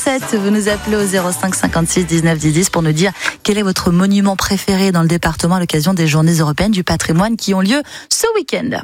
Vous nous appelez au 05 56 19 10 10 pour nous dire quel est votre monument préféré dans le département à l'occasion des Journées européennes du patrimoine qui ont lieu ce week-end.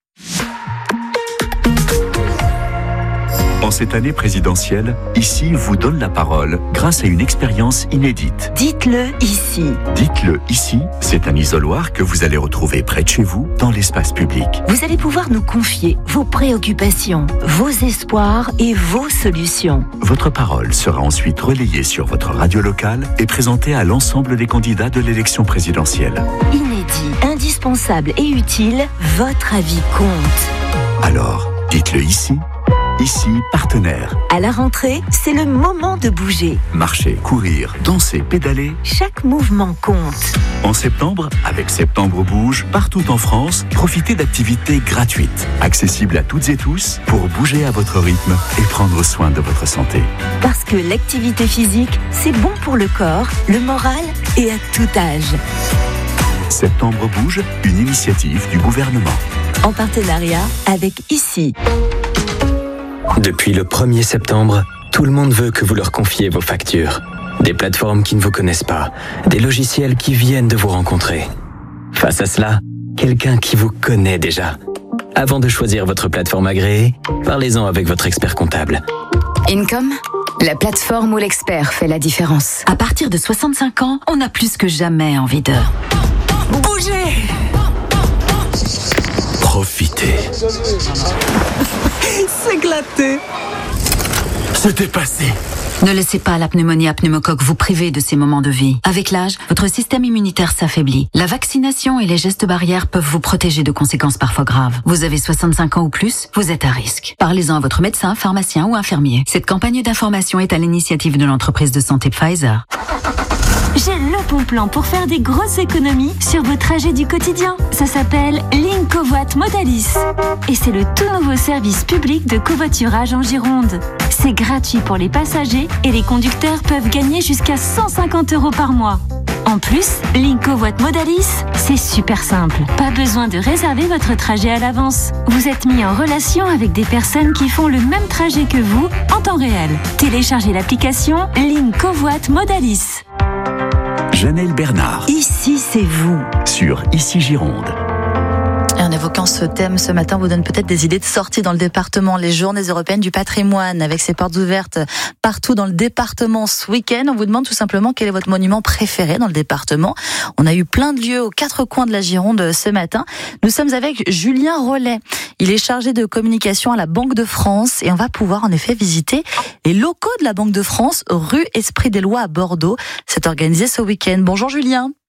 En cette année présidentielle, Ici vous donne la parole grâce à une expérience inédite. Dites-le ici. Dites-le ici, c'est un isoloir que vous allez retrouver près de chez vous, dans l'espace public. Vous allez pouvoir nous confier vos préoccupations, vos espoirs et vos solutions. Votre parole sera ensuite relayée sur votre radio locale et présentée à l'ensemble des candidats de l'élection présidentielle. Inédit, indispensable et utile, votre avis compte. Alors, dites-le ici. Ici, partenaire. À la rentrée, c'est le moment de bouger. Marcher, courir, danser, pédaler. Chaque mouvement compte. En septembre, avec Septembre Bouge, partout en France, profitez d'activités gratuites, accessibles à toutes et tous, pour bouger à votre rythme et prendre soin de votre santé. Parce que l'activité physique, c'est bon pour le corps, le moral et à tout âge. Septembre Bouge, une initiative du gouvernement. En partenariat avec Ici. Depuis le 1er septembre, tout le monde veut que vous leur confiez vos factures. Des plateformes qui ne vous connaissent pas, des logiciels qui viennent de vous rencontrer. Face à cela, quelqu'un qui vous connaît déjà. Avant de choisir votre plateforme agréée, parlez-en avec votre expert comptable. Income, la plateforme où l'expert fait la différence. À partir de 65 ans, on a plus que jamais envie de bouger. Profitez. S'éclater. C'était passé. Ne laissez pas la pneumonie à pneumocoque vous priver de ces moments de vie. Avec l'âge, votre système immunitaire s'affaiblit. La vaccination et les gestes barrières peuvent vous protéger de conséquences parfois graves. Vous avez 65 ans ou plus, vous êtes à risque. Parlez-en à votre médecin, pharmacien ou infirmier. Cette campagne d'information est à l'initiative de l'entreprise de santé Pfizer. J'ai le bon plan pour faire des grosses économies sur vos trajets du quotidien. Ça s'appelle Link Covoit Modalis. Et c'est le tout nouveau service public de covoiturage en Gironde. C'est gratuit pour les passagers et les conducteurs peuvent gagner jusqu'à 150 € par mois. En plus, Link Covoit Modalis, c'est super simple. Pas besoin de réserver votre trajet à l'avance. Vous êtes mis en relation avec des personnes qui font le même trajet que vous en temps réel. Téléchargez l'application Link Covoit Modalis. Janelle Bernard. Ici, c'est vous. Sur Ici Gironde. Et en évoquant ce thème ce matin, on vous donne peut-être des idées de sortie dans le département. Les Journées européennes du patrimoine, avec ses portes ouvertes partout dans le département ce week-end. On vous demande tout simplement quel est votre monument préféré dans le département. On a eu plein de lieux aux quatre coins de la Gironde ce matin. Nous sommes avec Julien Rollet. Il est chargé de communication à la Banque de France et on va pouvoir en effet visiter les locaux de la Banque de France, rue Esprit des Lois à Bordeaux. C'est organisé ce week-end. Bonjour Julien.